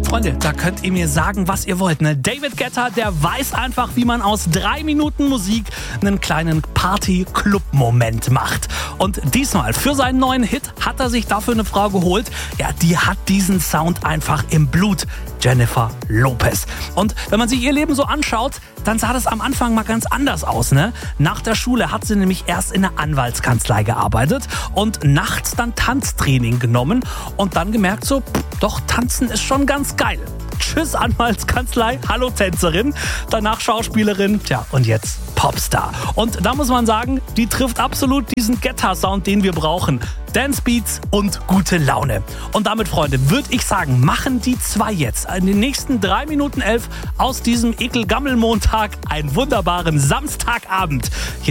Freunde, da könnt ihr mir sagen, was ihr wollt. Ne? David Guetta, der weiß einfach, wie man aus 3 Minuten Musik einen kleinen Party-Club-Moment macht. Und diesmal für seinen neuen Hit hat er sich dafür eine Frau geholt. Ja, die hat diesen Sound einfach im Blut. Jennifer Lopez. Und wenn man sich ihr Leben so anschaut, dann sah das am Anfang mal ganz anders aus. Ne? Nach der Schule hat sie nämlich erst in der Anwaltskanzlei gearbeitet und nachts dann Tanztraining genommen und dann gemerkt so, doch tanzen ist schon ganz geil. Tschüss Anwaltskanzlei, hallo Tänzerin, danach Schauspielerin, tja und jetzt Popstar. Und da muss man sagen, die trifft absolut diesen Guetta-Sound, den wir brauchen. Dancebeats und gute Laune. Und damit, Freunde, würde ich sagen, machen die zwei jetzt in den nächsten 3 Minuten 11 aus diesem Ekelgammel-Montag einen wunderbaren Samstagabend.